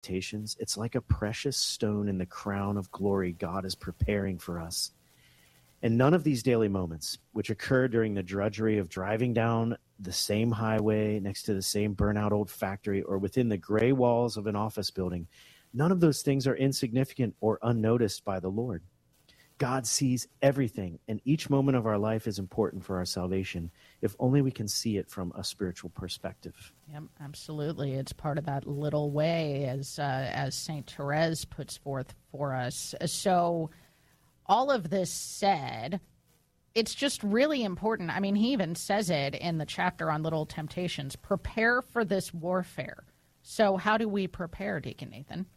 expectations, it's like a precious stone in the crown of glory God is preparing for us. And none of these daily moments, which occur during the drudgery of driving down the same highway next to the same burnout old factory or within the gray walls of an office building, none of those things are insignificant or unnoticed by the Lord. God sees everything, and each moment of our life is important for our salvation, if only we can see it from a spiritual perspective. Yep, absolutely. It's part of that little way, as St. Therese puts forth for us. So all of this said, it's just really important. I mean, he even says it in the chapter on Little Temptations, prepare for this warfare. So how do we prepare, Deacon Nathan?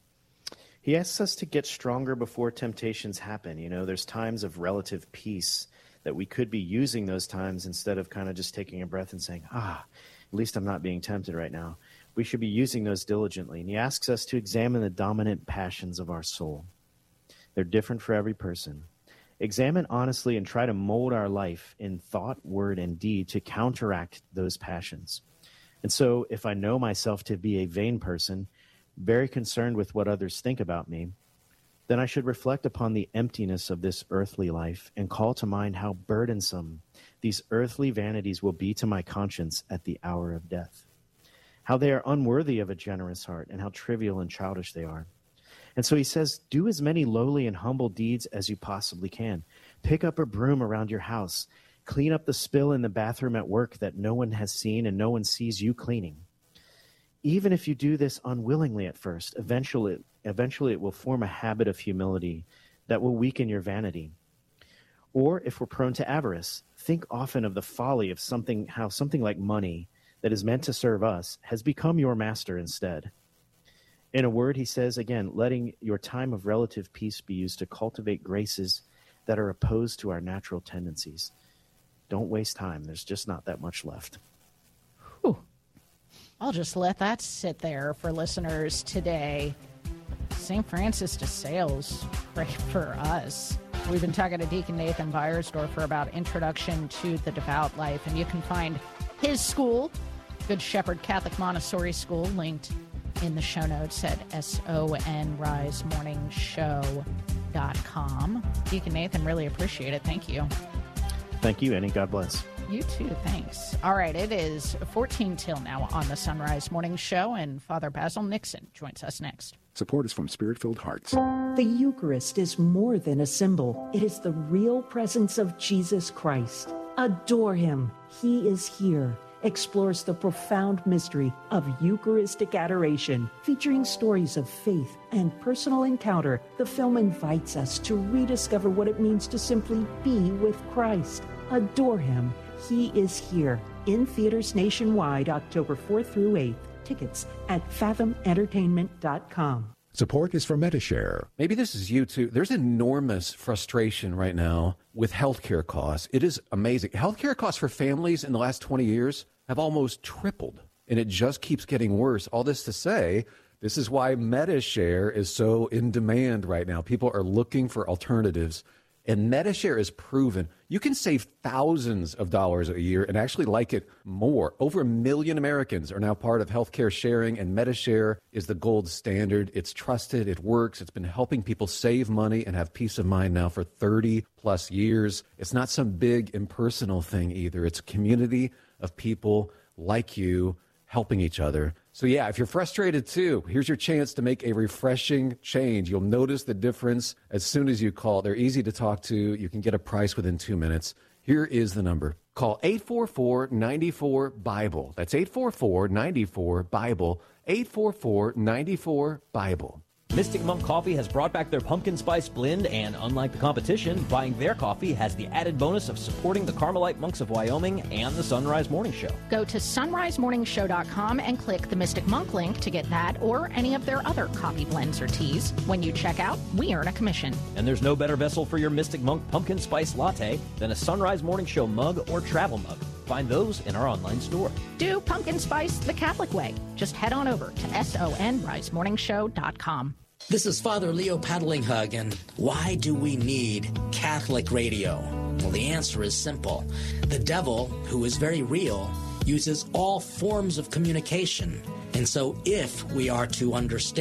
He asks us to get stronger before temptations happen. You know, there's times of relative peace that we could be using those times instead of kind of just taking a breath and saying, at least I'm not being tempted right now. We should be using those diligently. And he asks us to examine the dominant passions of our soul. They're different for every person. Examine honestly and try to mold our life in thought, word, and deed to counteract those passions. And so if I know myself to be a vain person, very concerned with what others think about me, then I should reflect upon the emptiness of this earthly life and call to mind how burdensome these earthly vanities will be to my conscience at the hour of death, how they are unworthy of a generous heart, and how trivial and childish they are. And so he says, do as many lowly and humble deeds as you possibly can. Pick up a broom around your house. Clean up the spill in the bathroom at work that no one has seen and no one sees you cleaning. Even if you do this unwillingly at first, eventually it will form a habit of humility that will weaken your vanity. Or if we're prone to avarice, think often of the folly of how something like money that is meant to serve us has become your master instead. In a word, he says, again, letting your time of relative peace be used to cultivate graces that are opposed to our natural tendencies. Don't waste time. There's just not that much left. Whew. I'll just let that sit there for listeners today. St. Francis de Sales, pray for us. We've been talking to Deacon Nathan Beiersdorfer about Introduction to the Devout Life, and you can find his school, Good Shepherd Catholic Montessori School, linked in the show notes at sonrisemorningshow.com. Deacon Nathan, really appreciate it. Thank you. Thank you, Annie. God bless. You too, thanks. All right, it is 14 till now on the Sunrise Morning Show, and Father Basil Nixon joins us next. Support is from Spirit-Filled Hearts. The Eucharist is more than a symbol. It is the real presence of Jesus Christ. Adore him. He is here. Explores the profound mystery of Eucharistic adoration. Featuring stories of faith and personal encounter, the film invites us to rediscover what it means to simply be with Christ. Adore him. He is here. In theaters nationwide, October 4th through 8th. Tickets at fathomentertainment.com. Support is from Medi-Share. Maybe this is you too. There's enormous frustration right now with healthcare costs. It is amazing. Healthcare costs for families in the last 20 years have almost tripled, and it just keeps getting worse. All this to say, this is why Medi-Share is so in demand right now. People are looking for alternatives. And Medi-Share is proven you can save thousands of dollars a year and actually like it more. Over 1 million Americans are now part of healthcare sharing, and Medi-Share is the gold standard. It's trusted. It works. It's been helping people save money and have peace of mind now for 30 plus years. It's not some big impersonal thing either. It's a community of people like you helping each other. So yeah, if you're frustrated too, here's your chance to make a refreshing change. You'll notice the difference as soon as you call. They're easy to talk to. You can get a price within 2 minutes. Here is the number. Call 844-94-BIBLE. That's 844-94-BIBLE. 844-94-BIBLE. Mystic Monk Coffee has brought back their pumpkin spice blend, and unlike the competition, buying their coffee has the added bonus of supporting the Carmelite Monks of Wyoming and the Sunrise Morning Show. Go to sonrisemorningshow.com and click the Mystic Monk link to get that or any of their other coffee blends or teas. When you check out, we earn a commission. And there's no better vessel for your Mystic Monk pumpkin spice latte than a Sunrise Morning Show mug or travel mug. Find those in our online store. Do pumpkin spice the Catholic way. Just head on over to sonrisemorningshow.com. This is Father Leo Paddlinghug, and why do we need Catholic radio? Well, the answer is simple. The devil, who is very real, uses all forms of communication. And so if we are to understand